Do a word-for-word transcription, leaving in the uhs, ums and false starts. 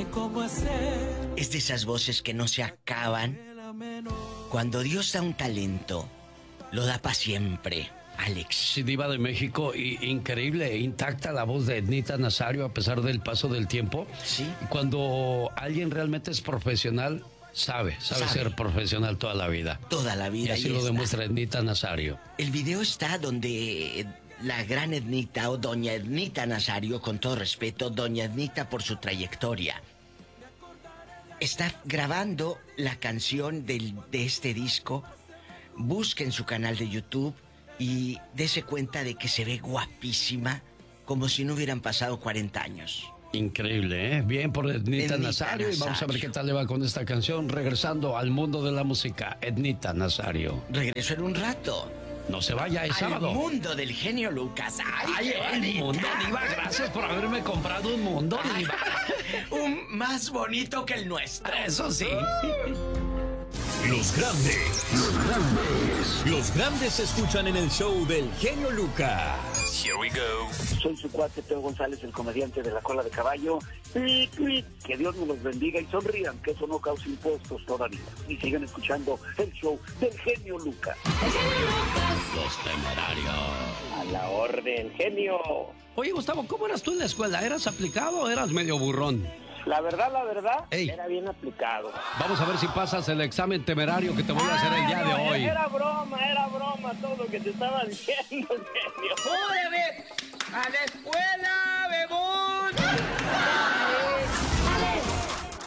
Es de esas voces que no se acaban. Cuando Dios da un talento, lo da para siempre, Alex. Sí, diva de México, y, increíble, intacta la voz de Ednita Nazario a pesar del paso del tiempo. Sí. Cuando alguien realmente es profesional, sabe, sabe, sabe. ser profesional toda la vida. Toda la vida. Y así y lo está. demuestra Ednita Nazario. El video está donde la gran Ednita, o doña Ednita Nazario, con todo respeto, doña Ednita por su trayectoria, está grabando la canción del, de este disco. Busquen su canal de YouTube y dése cuenta de que se ve guapísima, como si no hubieran pasado cuarenta años. Increíble, ¿eh? Bien por Ednita, Ednita Nazario, Nazario. Y vamos a ver qué tal le va con esta canción. Regresando al mundo de la música, Ednita Nazario. Regreso en un rato. No se vaya, es sábado. Al mundo del genio Lucas. ¡Ay, Ay el mundo, diva! Gracias por haberme comprado un mundo, diva. Un más bonito que el nuestro. Eso sí. Los grandes, los grandes, los grandes se escuchan en el show del genio Lucas. Here we go. Soy su cuate Teo González, el comediante de La Cola de Caballo. Y, y que Dios nos los bendiga y sonrían, que eso no causa impuestos todavía. Y sigan escuchando el show del genio Lucas. El genio Lucas. Los Temerarios. A la orden, genio. Oye, Gustavo, ¿cómo eras tú en la escuela? ¿Eras aplicado o eras medio burrón? La verdad, la verdad, Ey. era bien aplicado. Vamos a ver si pasas el examen temerario que te voy a hacer el día de no, hoy. Era broma, era broma todo lo que te estaba diciendo, genio. ¡Jódeme! ¡A la escuela, bebón!